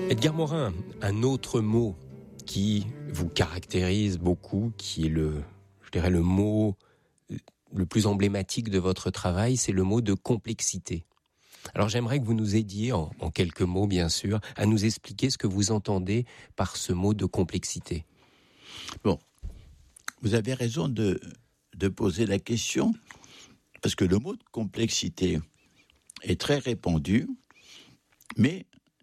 Edgar Morin, un autre mot qui vous caractérise beaucoup, qui est le mot le plus emblématique de votre travail, c'est le mot de complexité. Alors j'aimerais que vous nous aidiez, en quelques mots bien sûr, à nous expliquer ce que vous entendez par ce mot de complexité. Bon, vous avez raison de poser la question, parce que le mot de complexité est très répandu, mais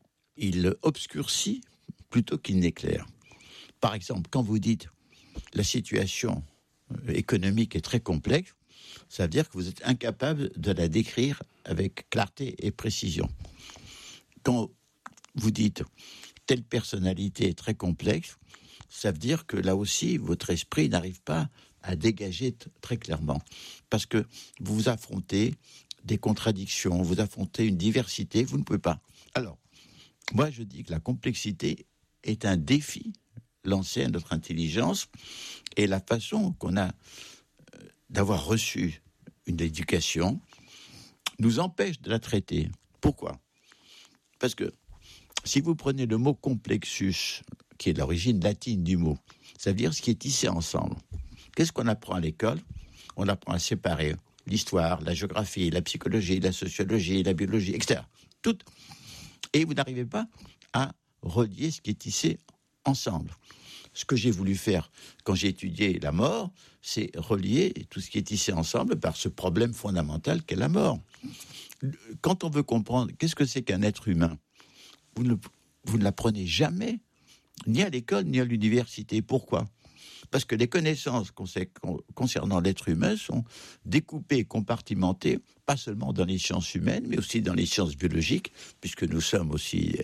il obscurcit plutôt qu'il n'éclaire. Par exemple, quand vous dites la situation économique est très complexe, ça veut dire que vous êtes incapable de la décrire avec clarté et précision. Quand vous dites telle personnalité est très complexe, ça veut dire que là aussi, votre esprit n'arrive pas à dégager très clairement. Parce que vous affrontez des contradictions, vous affrontez une diversité, vous ne pouvez pas. Alors, moi je dis que la complexité est un défi lancé à notre intelligence, et la façon qu'on a d'avoir reçu une éducation nous empêche de la traiter. Pourquoi ? Parce que si vous prenez le mot complexus, qui est l'origine latine du mot, ça veut dire ce qui est tissé ensemble. Qu'est-ce qu'on apprend à l'école ? On apprend à séparer l'histoire, la géographie, la psychologie, la sociologie, la biologie, etc. Tout. Et vous n'arrivez pas à relier ce qui est tissé ensemble. Ce que j'ai voulu faire quand j'ai étudié la mort, c'est relier tout ce qui est tissé ensemble par ce problème fondamental qu'est la mort. Quand on veut comprendre qu'est-ce que c'est qu'un être humain, vous ne l'apprenez jamais, ni à l'école, ni à l'université. Pourquoi ? Parce que les connaissances concernant l'être humain sont découpées et compartimentées, pas seulement dans les sciences humaines, mais aussi dans les sciences biologiques, puisque nous sommes aussi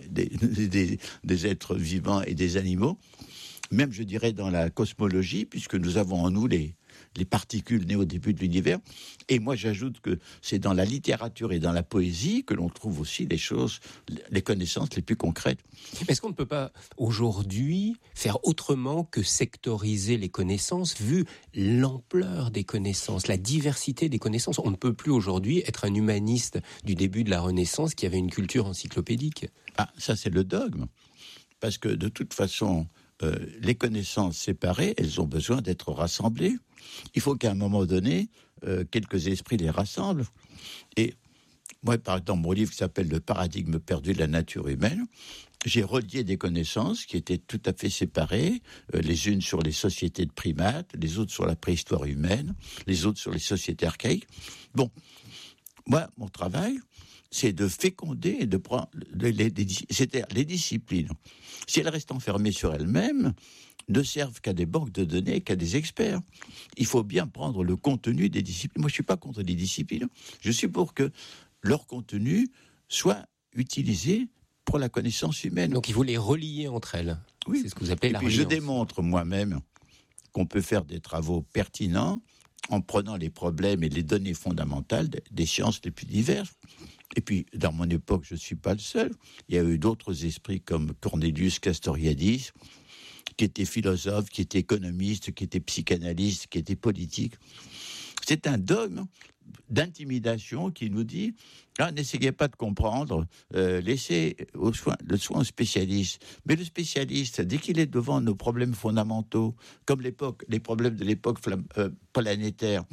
des êtres vivants et des animaux. Même, je dirais, dans la cosmologie, puisque nous avons en nous les particules nées au début de l'univers. Et moi, j'ajoute que c'est dans la littérature et dans la poésie que l'on trouve aussi les choses, les connaissances les plus concrètes. Est-ce qu'on ne peut pas, aujourd'hui, faire autrement que sectoriser les connaissances, vu l'ampleur des connaissances, la diversité des connaissances ? On ne peut plus aujourd'hui être un humaniste du début de la Renaissance qui avait une culture encyclopédique. Ah, ça c'est le dogme. Parce que de toute façon, les connaissances séparées, elles ont besoin d'être rassemblées. Il faut qu'à un moment donné, quelques esprits les rassemblent. Et moi, par exemple, mon livre qui s'appelle « Le paradigme perdu de la nature humaine », j'ai relié des connaissances qui étaient tout à fait séparées, les unes sur les sociétés de primates, les autres sur la préhistoire humaine, les autres sur les sociétés archaïques. Bon, moi, mon travail, c'est de féconder et de prendre c'est-à-dire les disciplines. Si elles restent enfermées sur elles-mêmes, ne servent qu'à des banques de données, qu'à des experts. Il faut bien prendre le contenu des disciplines. Moi, je ne suis pas contre les disciplines. Je suis pour que leur contenu soit utilisé pour la connaissance humaine. Donc il faut les relier entre elles. Oui. C'est ce que vous appelez la reliance. Et puis je démontre moi-même qu'on peut faire des travaux pertinents en prenant les problèmes et les données fondamentales des sciences les plus diverses. Et puis, dans mon époque, je ne suis pas le seul. Il y a eu d'autres esprits comme Cornelius Castoriadis, qui était philosophe, qui était économiste, qui était psychanalyste, qui était politique. C'est un dogme d'intimidation qui nous dit n'essayez pas de comprendre, laissez le soin au spécialiste. Mais le spécialiste, dès qu'il est devant nos problèmes fondamentaux, comme les problèmes de l'époque planétaire,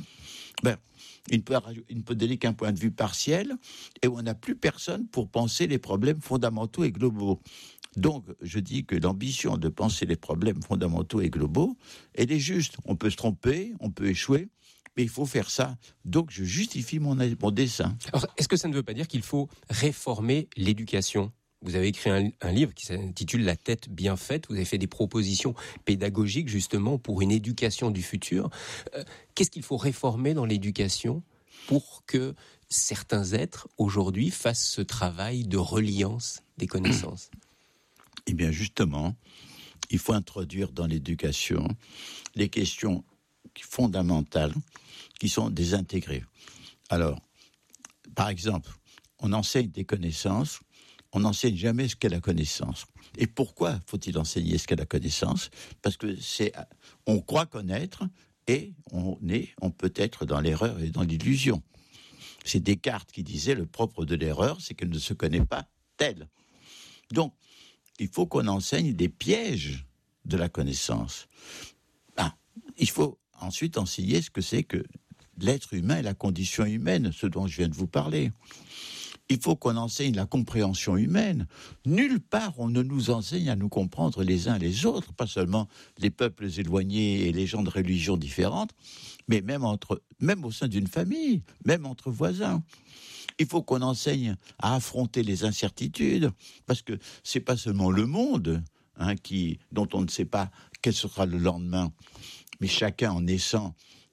il ne peut donner qu'un point de vue partiel, et on n'a plus personne pour penser les problèmes fondamentaux et globaux. Donc, je dis que l'ambition de penser les problèmes fondamentaux et globaux, elle est juste. On peut se tromper, on peut échouer, mais il faut faire ça. Donc, je justifie mon dessin. Alors, est-ce que ça ne veut pas dire qu'il faut réformer l'éducation ? Vous avez écrit un livre qui s'intitule « La tête bien faite ». Vous avez fait des propositions pédagogiques, justement, pour une éducation du futur. Qu'est-ce qu'il faut réformer dans l'éducation pour que certains êtres, aujourd'hui, fassent ce travail de reliance des connaissances ? Eh bien, justement, il faut introduire dans l'éducation les questions fondamentales qui sont désintégrées. Alors, par exemple, on enseigne des connaissances, on n'enseigne jamais ce qu'est la connaissance. Et pourquoi faut-il enseigner ce qu'est la connaissance ? Parce que on croit connaître et on peut être dans l'erreur et dans l'illusion. C'est Descartes qui disait le propre de l'erreur, c'est qu'elle ne se connaît pas telle. Donc, il faut qu'on enseigne des pièges de la connaissance. Il faut ensuite enseigner ce que c'est que l'être humain et la condition humaine, ce dont je viens de vous parler. Il faut qu'on enseigne la compréhension humaine. Nulle part on ne nous enseigne à nous comprendre les uns les autres, pas seulement les peuples éloignés et les gens de religions différentes, mais même au sein d'une famille, même entre voisins. Il faut qu'on enseigne à affronter les incertitudes, parce que c'est pas seulement le monde dont on ne sait pas quel sera le lendemain, mais chacun en naissant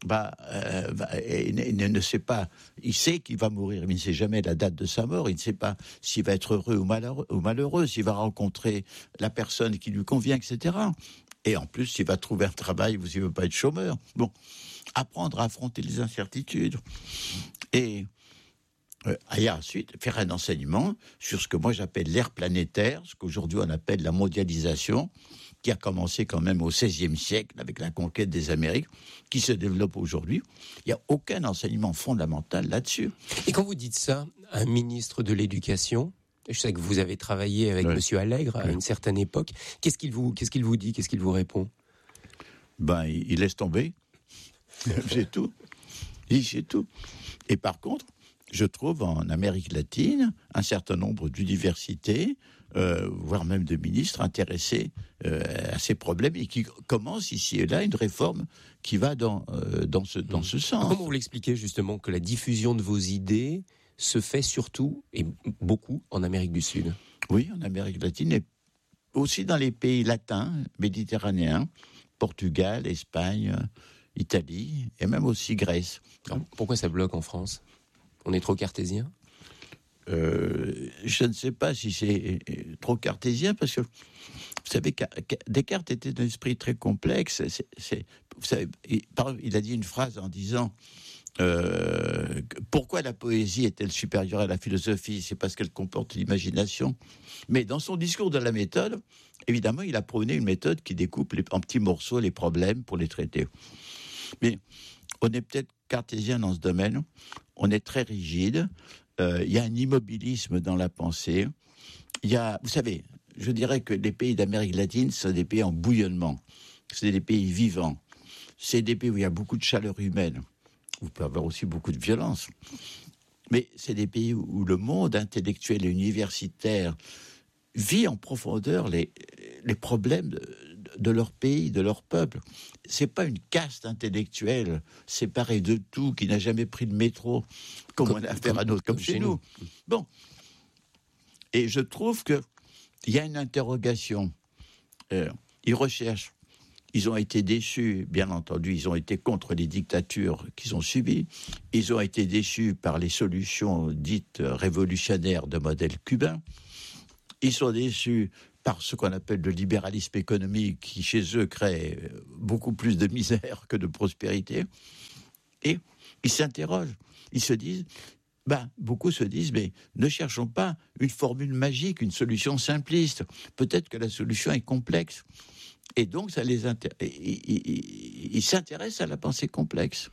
ne sait pas, il sait qu'il va mourir, mais il ne sait jamais la date de sa mort, il ne sait pas s'il va être heureux ou malheureux, s'il va rencontrer la personne qui lui convient, etc. Et en plus, s'il va trouver un travail ou s'il ne veut pas être chômeur. Bon, apprendre à affronter les incertitudes. Et ensuite, faire un enseignement sur ce que moi j'appelle l'ère planétaire, ce qu'aujourd'hui on appelle la mondialisation, qui a commencé quand même au XVIe siècle avec la conquête des Amériques, qui se développe aujourd'hui. Il n'y a aucun enseignement fondamental là-dessus. Et quand vous dites ça, un ministre de l'Éducation, je sais que vous avez travaillé avec Monsieur Allègre à une certaine époque, qu'est-ce qu'il vous dit, qu'est-ce qu'il vous répond ? Il laisse tomber. C'est tout. C'est tout. Et par contre, je trouve en Amérique latine un certain nombre d'universités, voire même de ministres intéressés à ces problèmes et qui commencent ici et là une réforme qui va dans ce sens. Comment vous l'expliquez justement que la diffusion de vos idées se fait surtout et beaucoup en Amérique du Sud ? Oui, en Amérique latine et aussi dans les pays latins, méditerranéens, Portugal, Espagne, Italie et même aussi Grèce. Alors, pourquoi ça bloque en France ? On est trop cartésien ? Je ne sais pas si c'est trop cartésien, parce que, vous savez, Descartes était d'un esprit très complexe. Vous savez, il a dit une phrase en disant pourquoi la poésie est-elle supérieure à la philosophie ? C'est parce qu'elle comporte l'imagination. Mais dans son discours de la méthode, évidemment, il a prôné une méthode qui découpe en petits morceaux les problèmes pour les traiter. Mais on est peut-être cartésien dans ce domaine, on est très rigide, il y a un immobilisme dans la pensée, vous savez, je dirais que les pays d'Amérique latine sont des pays en bouillonnement, c'est des pays vivants, c'est des pays où il y a beaucoup de chaleur humaine, où il peut y avoir aussi beaucoup de violence, mais c'est des pays où le monde intellectuel et universitaire vit en profondeur les problèmes de leur pays, de leur peuple. C'est pas une caste intellectuelle séparée de tout, qui n'a jamais pris le métro, comme on a affaire à d'autres, comme chez nous. Bon. Et je trouve qu'il y a une interrogation. Ils recherchent. Ils ont été déçus, bien entendu, ils ont été contre les dictatures qu'ils ont subies. Ils ont été déçus par les solutions dites révolutionnaires de modèle cubain. Ils sont déçus par ce qu'on appelle le libéralisme économique, qui chez eux crée beaucoup plus de misère que de prospérité. Et ils s'interrogent, ils se disent, beaucoup se disent, mais ne cherchons pas une formule magique, une solution simpliste. Peut-être que la solution est complexe. Et donc, ça les ils s'intéressent à la pensée complexe.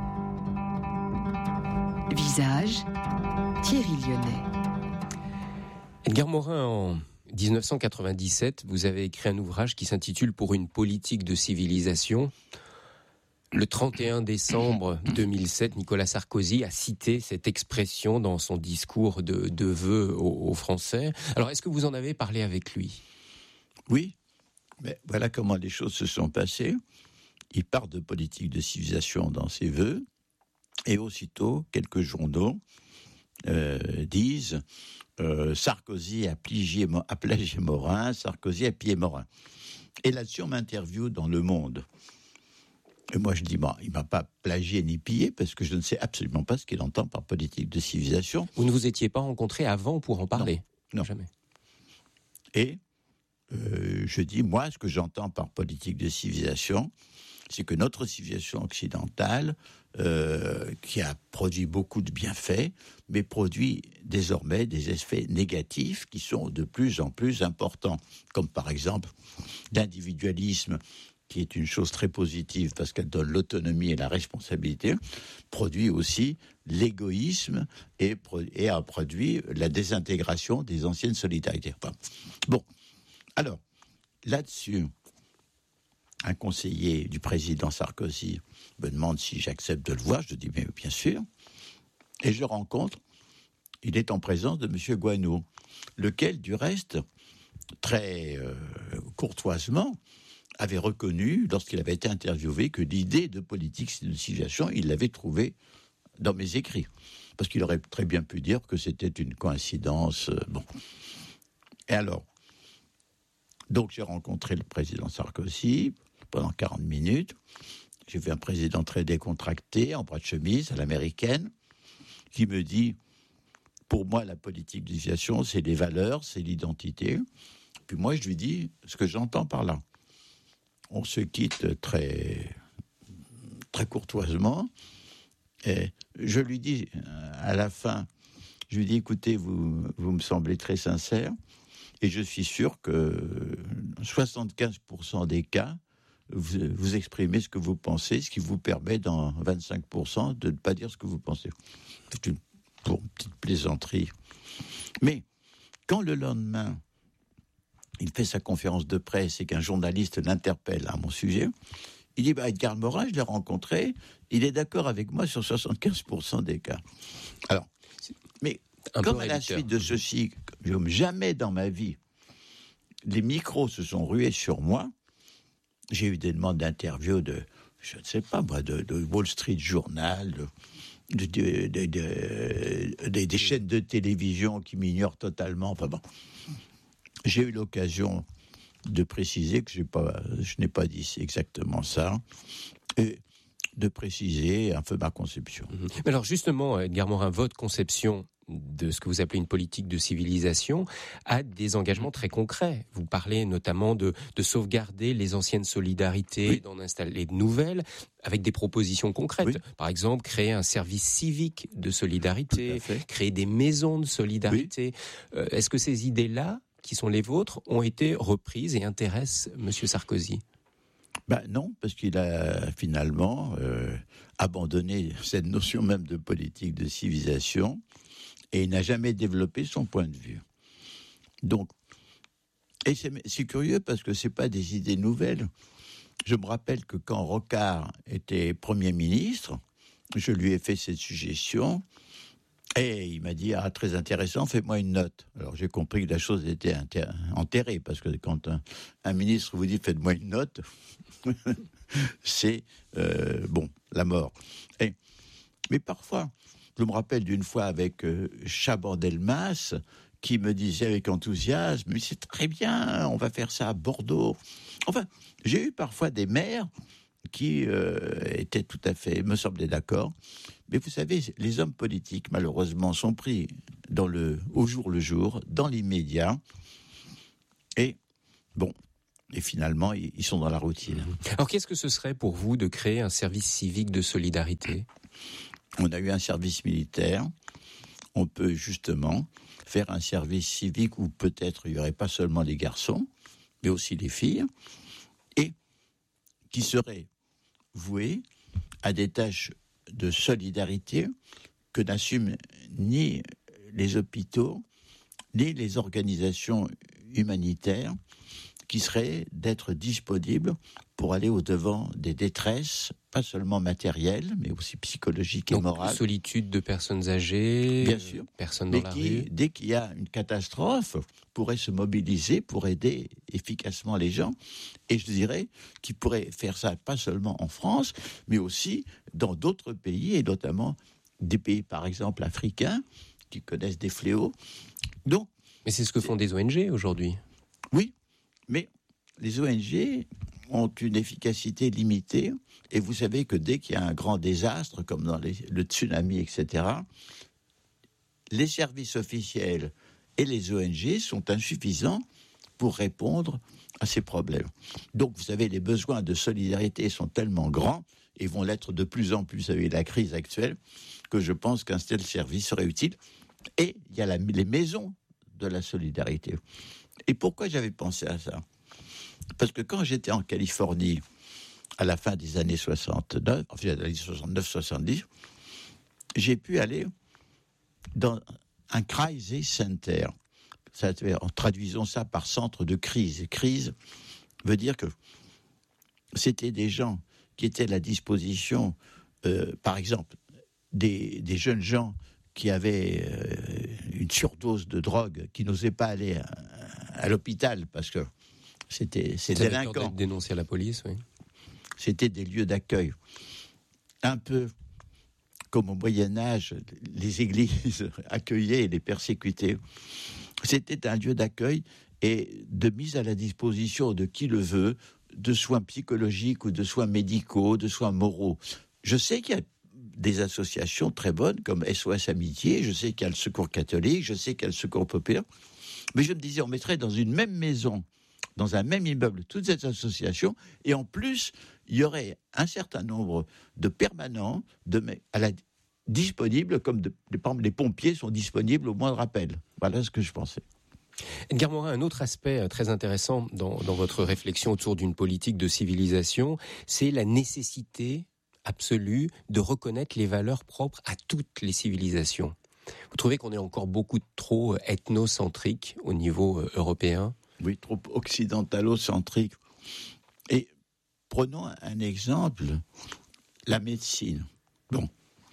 Visage, Thierry Lyonnais. Edgar Morin, en 1997, vous avez écrit un ouvrage qui s'intitule « Pour une politique de civilisation ». Le 31 décembre 2007, Nicolas Sarkozy a cité cette expression dans son discours de vœux aux Français. Alors, est-ce que vous en avez parlé avec lui ? Oui, mais voilà comment les choses se sont passées. Il parle de politique de civilisation dans ses vœux, et aussitôt, quelques journaux disent Sarkozy a plagié Morin, Sarkozy a pillé Morin. Et là-dessus, on m'interviewe dans Le Monde. Et moi, je dis, il ne m'a pas plagié ni pillé, parce que je ne sais absolument pas ce qu'il entend par politique de civilisation. Vous ne vous étiez pas rencontrés avant pour en parler ? Non. Jamais. Et je dis, moi, ce que j'entends par politique de civilisation, c'est que notre civilisation occidentale, qui a produit beaucoup de bienfaits, mais produit désormais des effets négatifs qui sont de plus en plus importants, comme par exemple l'individualisme, qui est une chose très positive parce qu'elle donne l'autonomie et la responsabilité, produit aussi l'égoïsme et a produit la désintégration des anciennes solidarités. Bon. Alors, là-dessus, un conseiller du président Sarkozy me demande si j'accepte de le voir. Je dis, mais bien sûr. Et je rencontre, il est en présence de M. Guano, lequel, du reste, très courtoisement, avait reconnu, lorsqu'il avait été interviewé, que l'idée de politique de civilisation, il l'avait trouvée dans mes écrits. Parce qu'il aurait très bien pu dire que c'était une coïncidence. Bon. Et alors, donc j'ai rencontré le président Sarkozy pendant 40 minutes. J'ai vu un président très décontracté, en bras de chemise, à l'américaine, qui me dit, pour moi, la politique de civilisation, c'est les valeurs, c'est l'identité. Puis moi, je lui dis ce que j'entends par là. On se quitte très, très courtoisement. Et je lui dis, à la fin, je lui dis, écoutez, vous me semblez très sincère, et je suis sûr que 75% des cas, vous exprimez ce que vous pensez, ce qui vous permet, dans 25%, de ne pas dire ce que vous pensez. C'est une petite plaisanterie. Mais, quand le lendemain, il fait sa conférence de presse et qu'un journaliste l'interpelle à mon sujet, il dit, Edgar Morin, je l'ai rencontré, il est d'accord avec moi sur 75% des cas. Alors, mais comme à la suite de ceci, jamais dans ma vie, les micros se sont rués sur moi, j'ai eu des demandes d'interview de, je ne sais pas moi, de Wall Street Journal, des chaînes de télévision qui m'ignorent totalement, enfin bon. J'ai eu l'occasion de préciser que je n'ai pas dit exactement ça, et de préciser un peu ma conception. Mais alors justement, Edgar Morin, votre conception de ce que vous appelez une politique de civilisation a des engagements très concrets. Vous parlez notamment de sauvegarder les anciennes solidarités, oui, d'en installer de nouvelles, avec des propositions concrètes. Oui. Par exemple, créer un service civique de solidarité, créer des maisons de solidarité. Oui. Est-ce que ces idées-là, qui sont les vôtres, ont été reprises et intéressent M. Sarkozy ? Non, parce qu'il a finalement abandonné cette notion même de politique de civilisation et il n'a jamais développé son point de vue. Donc, et c'est curieux parce que c'est pas des idées nouvelles. Je me rappelle que quand Rocard était Premier ministre, je lui ai fait cette suggestion. Et il m'a dit, très intéressant, fais-moi une note. Alors j'ai compris que la chose était enterrée, parce que quand un ministre vous dit, faites-moi une note, c'est, la mort. Mais parfois, je me rappelle d'une fois avec Chaban-Delmas, qui me disait avec enthousiasme, mais c'est très bien, on va faire ça à Bordeaux. Enfin, j'ai eu parfois des maires qui étaient tout à fait, me semblaient d'accord. Mais vous savez, les hommes politiques, malheureusement, sont pris au jour le jour, dans l'immédiat. Et finalement, ils sont dans la routine. Alors, qu'est-ce que ce serait pour vous de créer un service civique de solidarité ? On a eu un service militaire. On peut justement faire un service civique où peut-être il n'y aurait pas seulement les garçons, mais aussi les filles, et qui serait voué à des tâches de solidarité que n'assument ni les hôpitaux, ni les organisations humanitaires, qui seraient d'être disponibles pour aller au-devant des détresses, pas seulement matérielles, mais aussi psychologiques et morales. Donc, solitude de personnes âgées, bien sûr, personnes dans la rue. Dès qu'il y a une catastrophe, pourraient se mobiliser pour aider efficacement les gens. Et je dirais qu'ils pourraient faire ça pas seulement en France, mais aussi dans d'autres pays, et notamment des pays, par exemple, africains, qui connaissent des fléaux. Donc, mais c'est ce que font des ONG aujourd'hui. Oui, mais les ONG ont une efficacité limitée, et vous savez que dès qu'il y a un grand désastre, comme dans le tsunami, etc., les services officiels et les ONG sont insuffisants pour répondre à ces problèmes. Donc, vous savez, les besoins de solidarité sont tellement grands, et vont l'être de plus en plus avec la crise actuelle, que je pense qu'un tel service serait utile. Et il y a les maisons de la solidarité. Et pourquoi j'avais pensé à ça ? Parce que quand j'étais en Californie, à la fin des années 69, enfin, des années 69-70, j'ai pu aller dans un crisis center. traduisons ça par centre de crise. Et crise veut dire que c'était des gens qui étaient à la disposition, par exemple, des jeunes gens qui avaient une surdose de drogue, qui n'osaient pas aller à l'hôpital parce que c'était délinquant. Dénoncer à la police, oui. C'était des lieux d'accueil. Un peu comme au Moyen-Âge, les églises accueillaient et les persécutaient. C'était un lieu d'accueil et de mise à la disposition de qui le veut, de soins psychologiques ou de soins médicaux, de soins moraux. Je sais qu'il y a des associations très bonnes comme SOS Amitié, je sais qu'il y a le Secours catholique, je sais qu'il y a le Secours populaire, mais je me disais, on mettrait dans une même maison, dans un même immeuble, toutes ces associations, et en plus, il y aurait un certain nombre de permanents disponibles, comme par exemple, les pompiers sont disponibles au moindre appel. Voilà ce que je pensais. Edgar Morin, un autre aspect très intéressant dans votre réflexion autour d'une politique de civilisation, c'est la nécessité absolue de reconnaître les valeurs propres à toutes les civilisations. Vous trouvez qu'on est encore beaucoup trop ethnocentrique au niveau européen ? Oui, trop occidentalocentrique. Et prenons un exemple, la médecine. Bon,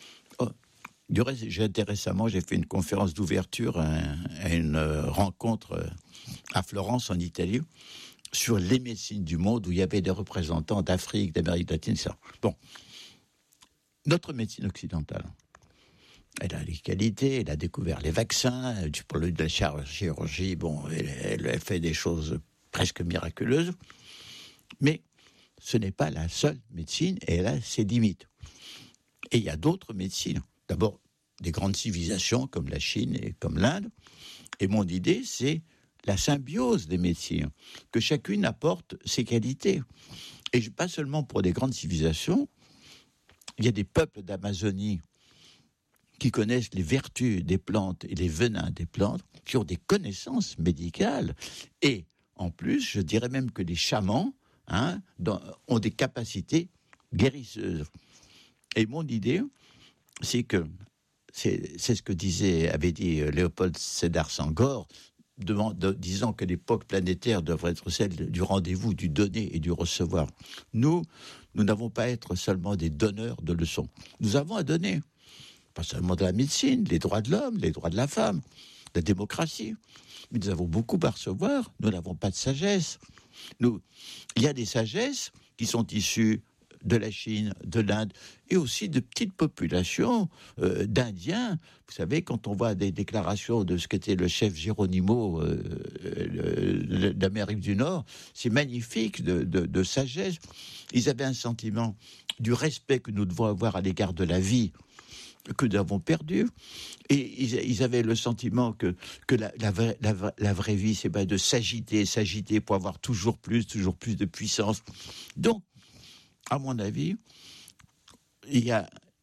récemment, j'ai fait une conférence d'ouverture à une rencontre à Florence, en Italie, sur les médecines du monde, où il y avait des représentants d'Afrique, d'Amérique latine, etc. Bon, notre médecine occidentale, elle a les qualités, elle a découvert les vaccins, pour de la chirurgie, bon, elle fait des choses presque miraculeuses, mais ce n'est pas la seule médecine, et elle a ses limites. Et il y a d'autres médecines. D'abord, des grandes civilisations comme la Chine et comme l'Inde. Et mon idée, c'est la symbiose des médecines, que chacune apporte ses qualités. Et pas seulement pour des grandes civilisations, il y a des peuples d'Amazonie qui connaissent les vertus des plantes et les venins des plantes, qui ont des connaissances médicales. Et en plus, je dirais même que les chamans ont des capacités guérisseuses. Et mon idée, c'est que, c'est ce que avait dit Léopold Sédar Senghor, disant que l'époque planétaire devrait être celle du rendez-vous, du donner et du recevoir. Nous n'avons pas à être seulement des donneurs de leçons. Nous avons à donner, pas seulement de la médecine, les droits de l'homme, les droits de la femme, la démocratie. Mais nous avons beaucoup à recevoir, nous n'avons pas de sagesse. Il y a des sagesses qui sont issues de la Chine, de l'Inde, et aussi de petites populations d'Indiens. Vous savez, quand on voit des déclarations de ce qu'était le chef Geronimo d'Amérique du Nord, c'est magnifique de sagesse. Ils avaient un sentiment du respect que nous devons avoir à l'égard de la vie, que nous avons perdu, et ils avaient le sentiment que la vraie vie, c'est de s'agiter pour avoir toujours plus de puissance. Donc, à mon avis, il y a